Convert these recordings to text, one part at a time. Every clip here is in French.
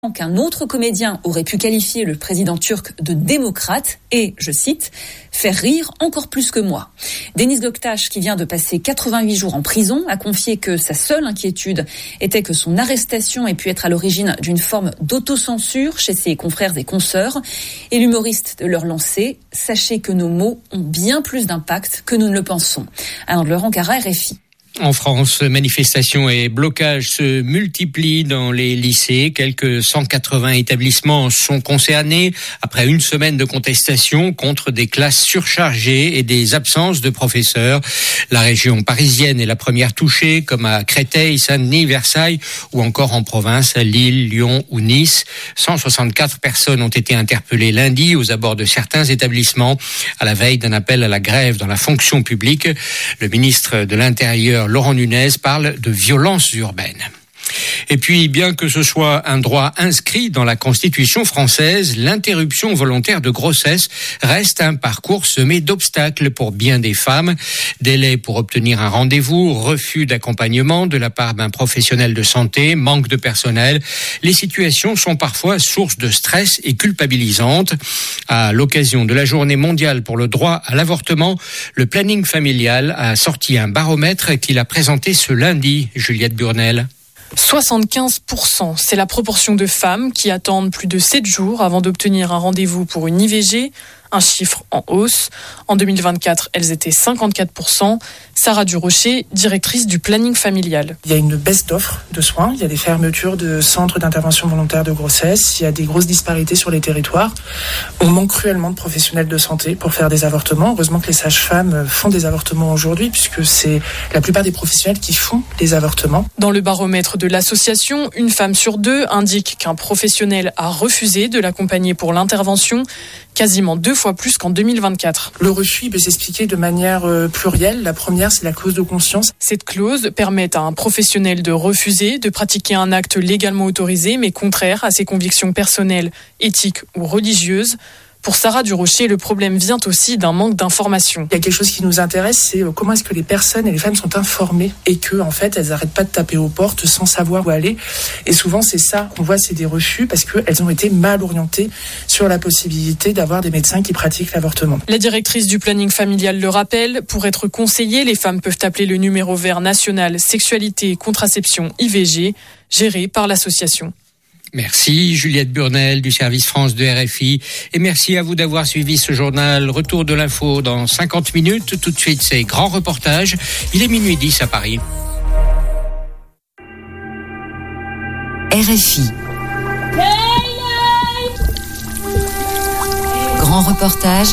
qu'un autre comédien aurait pu qualifier le président turc de démocrate et, je cite, « faire rire encore plus que moi ». Deniz Göktaş, qui vient de passer 88 jours en prison, a confié que sa seule inquiétude était que son arrestation ait pu être à l'origine d'une forme d'autocensure chez ses confrères et consoeurs. Et l'humoriste de leur lancer « Sachez que nos mots ont bien plus d'impact que nous ne le pensons ». Anne-Laure Ankara, RFI. En France, manifestations et blocages se multiplient dans les lycées. Quelques 180 établissements sont concernés après une semaine de contestation contre des classes surchargées et des absences de professeurs. La région parisienne est la première touchée, comme à Créteil, Saint-Denis, Versailles ou encore en province à Lille, Lyon ou Nice. 164 personnes ont été interpellées lundi aux abords de certains établissements à la veille d'un appel à la grève dans la fonction publique. Le ministre de l'Intérieur, Laurent Nunez, parle de violences urbaines. Et puis, bien que ce soit un droit inscrit dans la Constitution française, l'interruption volontaire de grossesse reste un parcours semé d'obstacles pour bien des femmes. Délai pour obtenir un rendez-vous, refus d'accompagnement de la part d'un professionnel de santé, manque de personnel. Les situations sont parfois source de stress et culpabilisantes. À l'occasion de la Journée mondiale pour le droit à l'avortement, le planning familial a sorti un baromètre qu'il a présenté ce lundi. Juliette Burnel. 75%, c'est la proportion de femmes qui attendent plus de 7 jours avant d'obtenir un rendez-vous pour une IVG, un chiffre en hausse. En 2024, elles étaient 54%. Sarah Durocher, directrice du planning familial. Il y a une baisse d'offres de soins, il y a des fermetures de centres d'intervention volontaire de grossesse, il y a des grosses disparités sur les territoires. On manque cruellement de professionnels de santé pour faire des avortements. Heureusement que les sages-femmes font des avortements aujourd'hui, puisque c'est la plupart des professionnels qui font les avortements. Dans le baromètre de l'association, une femme sur 2 indique qu'un professionnel a refusé de l'accompagner pour l'intervention, quasiment 2 fois plus qu'en 2024. Le refus peut s'expliquer de manière plurielle. La première, c'est la clause de conscience. Cette clause permet à un professionnel de refuser de pratiquer un acte légalement autorisé, mais contraire à ses convictions personnelles, éthiques ou religieuses. Pour Sarah Durocher, le problème vient aussi d'un manque d'information. Il y a quelque chose qui nous intéresse, c'est comment est-ce que les personnes et les femmes sont informées et que, en fait, elles n'arrêtent pas de taper aux portes sans savoir où aller. Et souvent, c'est ça qu'on voit, c'est des refus parce qu'elles ont été mal orientées sur la possibilité d'avoir des médecins qui pratiquent l'avortement. La directrice du planning familial le rappelle, pour être conseillées, les femmes peuvent appeler le numéro vert national Sexualité, Contraception, IVG, géré par l'association. Merci Juliette Burnel du service France de RFI et merci à vous d'avoir suivi ce journal. Retour de l'info dans 50 minutes. Tout de suite, c'est grand reportage. Il est minuit 10 à Paris. RFI. Grand reportage.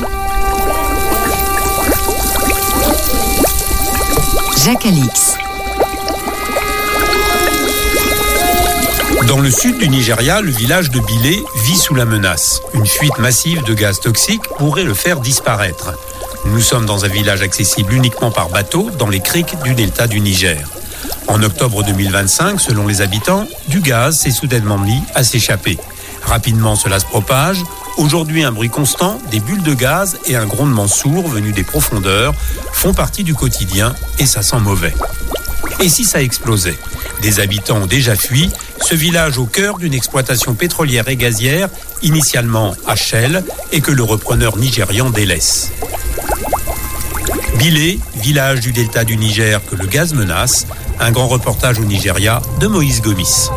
Jacques Alix. Dans le sud du Nigeria, le village de Bilé vit sous la menace. Une fuite massive de gaz toxique pourrait le faire disparaître. Nous sommes dans un village accessible uniquement par bateau dans les criques du delta du Niger. En octobre 2025, selon les habitants, du gaz s'est soudainement mis à s'échapper. Rapidement, cela se propage. Aujourd'hui, un bruit constant, des bulles de gaz et un grondement sourd venu des profondeurs font partie du quotidien et ça sent mauvais. Et si ça explosait ? Des habitants ont déjà fui ce village au cœur d'une exploitation pétrolière et gazière, initialement à Shell, et que le repreneur nigérian délaisse. Bilé, village du delta du Niger que le gaz menace, un grand reportage au Nigeria de Moïse Gomis.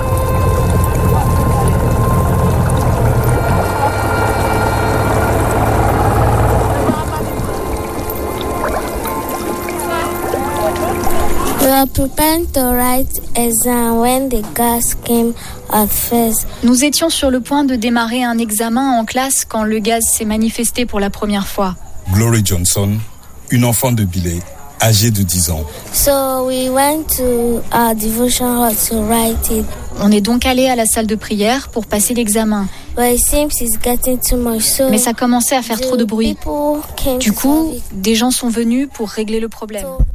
Preparing to write exam when the gas came at first. Nous étions sur le point de démarrer un examen en classe quand le gaz s'est manifesté pour la première fois. Glory Johnson, une enfant de Bilé, âgée de 10 ans. So we went to our devotion hall to write it. On est donc allé à la salle de prière pour passer l'examen. But it seems it's getting too much, so mais ça commençait à faire trop de bruit. Du coup, des gens sont venus pour régler le problème.